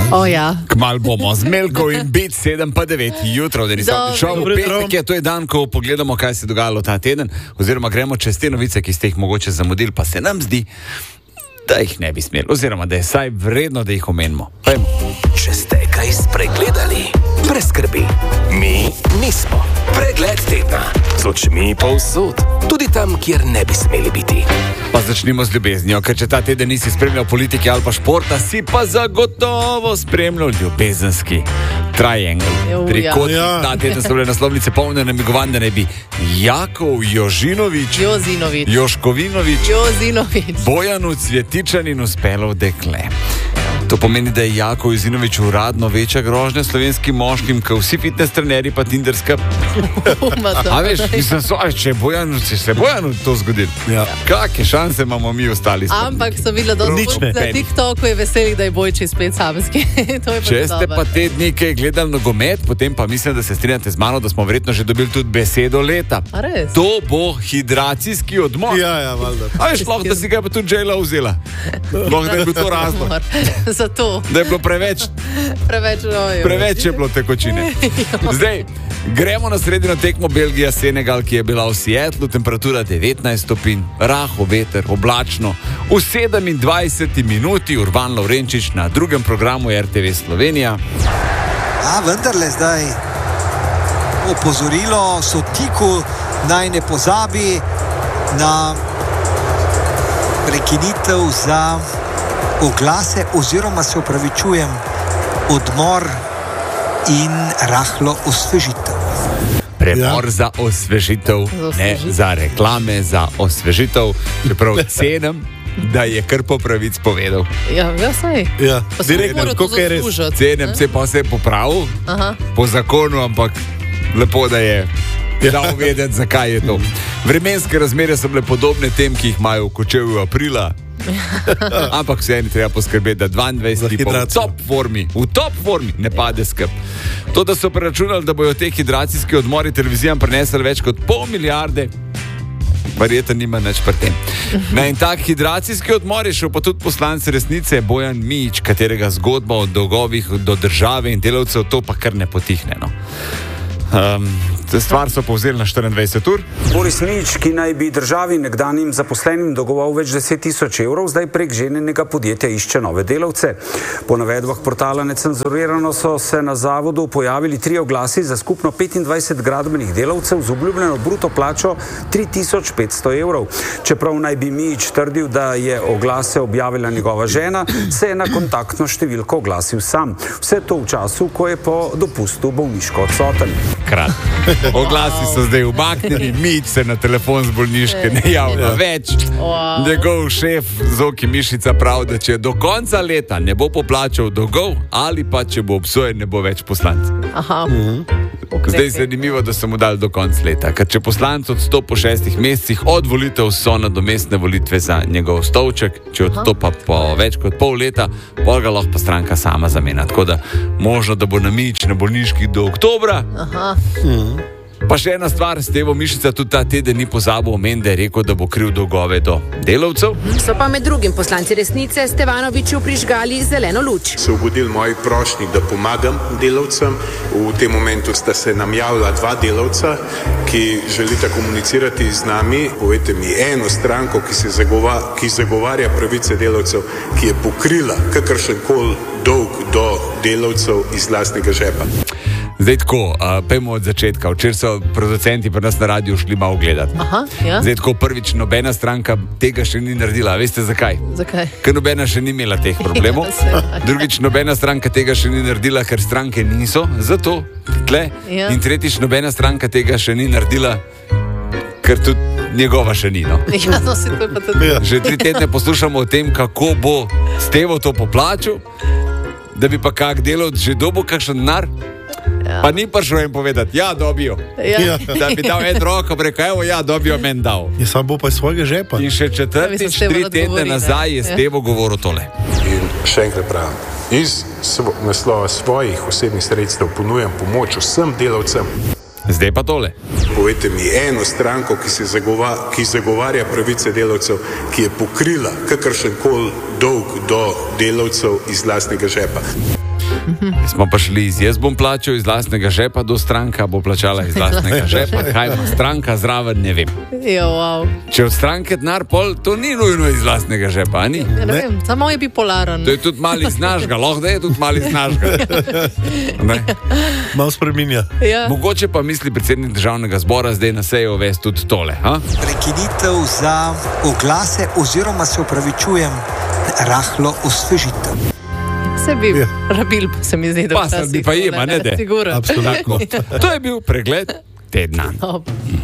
Ja. Kmalu bomo z Melko in bit 7 pa 9 jutro, da nisem prišel v petek, je to je dan, ko pogledamo, kaj se je dogajalo ta teden, oziroma gremo čez te novice, ki ste jih mogoče zamudili, pa se nam zdi, da jih ne bi smeli, oziroma da je saj vredno, da jih omenimo. Pojmo. Če ste kaj spregledali, brez skrbi, mi nismo. Pregled tedna z očmi povsod, tudi tam, kjer ne bi smeli biti. Pa začnimo z ljubeznijo, ker če ta teden nisi spremljal politike ali pa športa, si pa zagotovo spremljal ljubezenski triangle. Trikotnik. Ta teden so bile naslovnice polne namigovanj, da ne bi Jakov Jožinović, Joškovinović, Bojanu Cvjetičanin uspelo dekle. To pomeni, da je Jakov Jožinović uradno večja grožnja slovenskim moškim, kot vsi fitness trenerji pa tinderska. A veš, mislim, če se Bojanu to zgodilo, kakšne šanse imamo mi ostali? Ampak so videla, da na TikToku je veselih, da je Bojči spet samski. Če ste pa te dni kaj gledali nogomet, potem pa mislim, da se strinjate z mano, da smo verjetno že dobili tudi besedo leta. To bo hidracijski odmor. Ja, valjda. A veš, lahko da si ga pa tudi J.Lo vzela. Lahko da je bil to razlog. Zato. Da je bilo preveč je bilo tekočine. Zdaj, gremo na sredino tekmo Belgija-Senegal, ki je bila v Seattlu, temperatura 19 stopinj, raho veter, oblačno. V 27 minuti Urban Lovrenčič na drugem programu RTV Slovenija. Vendarle zdaj opozorilo Sotiku, naj ne pozabi na prekinitev za oglase, oziroma se opravičujem, odmor in rahlo osvežitev. Premor za osvežitev, ne za reklame, za osvežitev. Čeprav cenim, da je kar po pravic povedal. Saj. Direktno, kako je res. Cenim se pa se popravil po zakonu, ampak lepo, da je dal vedeti, zakaj je to. Vremenske razmere so bile podobne tem, ki jih imajo v Kočevju aprila. Ampak vse eni treba poskrbeti, da 22 pa v top formi ne pade skrb. To, da so preračunali, da bojo te hidracijski odmori televizijam prinesli več kot pol milijarde, verjetno nima nič pri tem. Na en tak hidracijski odmor je šel pa tudi poslanec Resnice Bojan Mijić, katerega zgodba o dolgovih do države in delavcev to pa kar ne potihne. Stvar so povzeli na 24 ur. Boris Mijić, ki naj bi državi nekdanjim zaposlenim dolgoval več 10.000 evrov, zdaj prek ženinega podjetja išče nove delavce. Po navedbah portala Necenzurirano so se na zavodu pojavili 3 oglasi za skupno 25 gradbenih delavcev z obljubljeno bruto plačo 3.500 evrov. Čeprav naj bi Mijić trdil, da je oglase objavila njegova žena, se je na kontaktno številko oglasil sam. Vse to v času, ko je po dopustu bolniško odsoten. Oglasi so zdaj umaknjeni, Mijić se na telefon z bolniške ne javlja več. Njegov šef Zoki Mišica pravi, da če do konca leta ne bo poplačal dolgov ali pa če bo obsojen, ne bo več poslanec. Zdaj je zanimivo, da so mu dali do konca leta, ker če poslanec odstopi po 6 mesecih od volitev, so nadomestne volitve za njegov stolček, če odstopa po več kot pol leta, pol ga lahko pa stranka sama zamenja. Tako da možno, da bo na Mijić na bolniški do oktobra. Pa še ena stvar, Stevo Mišica tudi ta teden ni pozabil omeniti, da je rekel, da bo kril dolgove do delavcev. So pa med drugim poslanci Resnice Stevanoviću prižgali zeleno luč. Se ugodili moji prošnji, da pomagam delavcem. V tem momentu sta se nam javila 2 delavca, ki želita komunicirati z nami. Povejte mi eno stranko, ki zagovarja pravice delavcev, ki je pokrila kakršenkoli dolg do delavcev iz lastnega žepa. Zdaj tako, pejmo od začetka. Včeraj so producenti pri nas na radiju šli malo gledati. Zdaj tako, prvič, nobena stranka tega še ni naredila. Veste zakaj? Ker nobena še ni imela teh problemov. Drugič, nobena stranka tega še ni naredila, ker stranke niso zato tle. In tretjič, nobena stranka tega še ni naredila, ker tudi njegova še ni. Že 3 tedne poslušamo o tem, kako bo Stevo to poplačal, da bi pa kak delavec že dobil kakšen denar. Pa ni prišel jim povedati, dobijo. Da bi dal en roko, rekel, dobijo, men dal. Sam bo pa iz svojega žepa. In še četrtič, 3 tedne nazaj je Stevo govoril tole. In še enkrat pravim, iz naslova svojih osebnih sredstev ponujam pomoč vsem delavcem. Zdaj pa tole. Povejte mi eno stranko, ki zagovarja pravice delavcev, ki je pokrila kakršenkoli dolg do delavcev iz lastnega žepa. Smo pa šli jaz bom plačal iz lastnega žepa do stranka, bo plačala iz lastnega žepa. Kaj ima stranka zraven, ne vem. Če od stranke denar pol, to ni nujno iz lastnega žepa, ni? Ne vem, samo je bipolaren. To je tudi mali znažga, lahko da je tudi mali znažga. Malo spreminja. Ja. Mogoče pa misli predsednik državnega zbora zdaj na sejo uvesti tudi tole. Prekinitev za oglase oziroma se opravičujem, rahlo osvežitev. Se bi rabil, se mi zdi, da Pa se bi pa ima, ne de. Sigurno. Absolutno. To je bil pregled tedna.